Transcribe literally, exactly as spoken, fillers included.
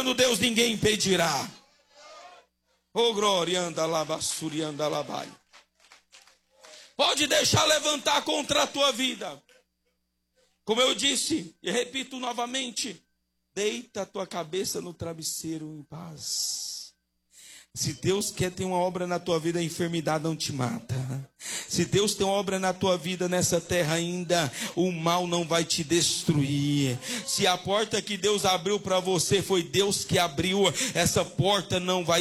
declarando: Deus, ninguém impedirá. Oh, glória, anda lá, basuri, anda lá, vai. Pode deixar levantar contra a tua vida. Como eu disse, e repito novamente, deita a tua cabeça no travesseiro em paz. Se Deus quer ter uma obra na tua vida, a enfermidade não te mata. Se Deus tem uma obra na tua vida nessa terra ainda, o mal não vai te destruir. Se a porta que Deus abriu para você foi Deus que abriu, essa porta não vai